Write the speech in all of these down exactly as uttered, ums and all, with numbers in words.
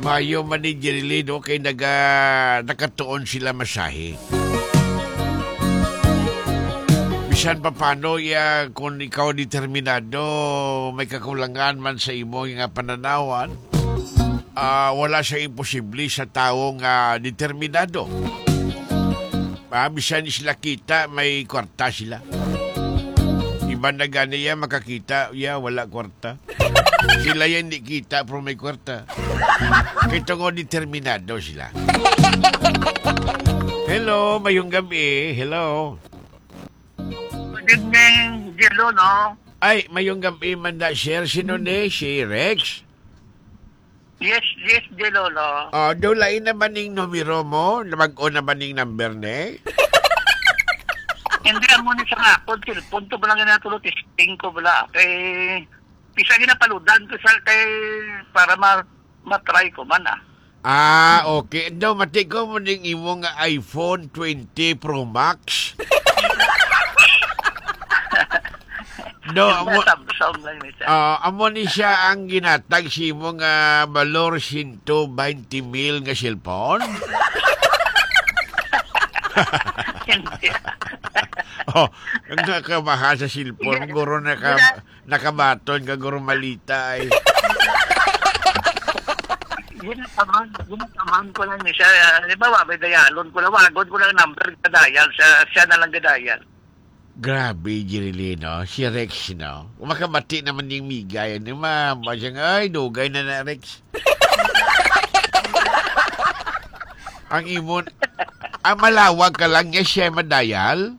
Mayo man ni Jerilino kay naga, nakatuon sila masahe. Bisan pa paano ya, kung ikaw determinado, may kakulangan man sa imo nga pananawan, uh, wala siya imposible sa taong uh, determinado. Ah, bisan sila kita, may kwarta sila. Iba na gani ya, makakita, ya, wala kwarta. Sila yan di kita, pero may kwarta. Kito nga determinado sila. Hello, mayong gabi. Hello. Good evening, Jello, no? Ay, mayong gabi man na, share. Sino ni? Si Rex? Yes, yes, Jello, no? Oh, dulay naman yung numero mo? Mag-o naman yung number ni? Hindi, mo ni sa nga, kung punto ba lang yan natulog, testing ko bala. Eh, pisa ginapaludan ko sa kay, para ma, matry ko man, ah. Ah, okay. Daw, mati ko mo ning imong iPhone twenty Pro Max. No, amo, Samsung lang ni siya. uh, amo ni siya ang ginatag si mo nga valor one hundred twenty mil nga cellphone. Hindi. Oh, ang nakamaha sa cellphone, guro naka, nakabaton ka guro malita ay. Ginataman, ginataman ko lang ni siya. Di ba, may dayalon ko lang, wagod ko lang number kadayal, siya, siya na lang kadayal. Grabe, Jerilino. Si Rex, no? Makamati naman yung migay. Ano, ma'am? Siya nga, ay, dugay na na, Rex. Ang imon, ang malawag ka lang niya siya madayal?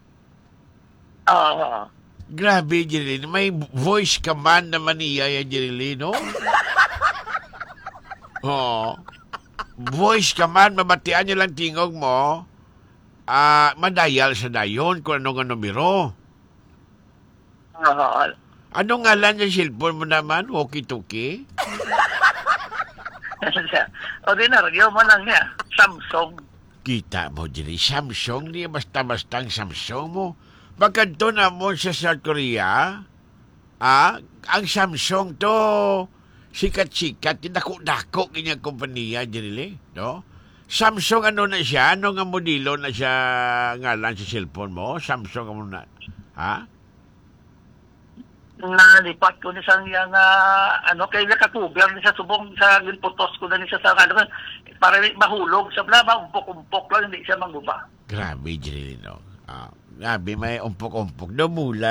Oo. Grabe, Jerilino. May voice command naman niya, ya, Jerilino. Oo. Voice command, mabatian niya lang tingog mo. Ah, uh, madayal sa dayon kung ano nga numero. Oo. Anong ngalan yung cellphone mo naman? Walkie-talkie? Ordinaryo mo lang niya. Samsung. Kita mo, Jerry. Samsung niya. Basta-basta ang Samsung mo. Magkanto na mo sa South Korea, ah, ang Samsung to, sikat-sikat, dako-dako kanyang kompanya, Jerry, no? Samsung ano na siya? Ano nga modelo na siya ngalan sa cellphone mo? Samsung ano na? Ha? Nalipat ko ni sa yang uh, ano kay nakatuber ni sa subong sa ginputos ko na ni sa sa ano para mahulog sa blaba umpok-umpok lang hindi siya manguba. Grabe, Jerry, no? Ah, grabe, may umpok-umpok. No, mula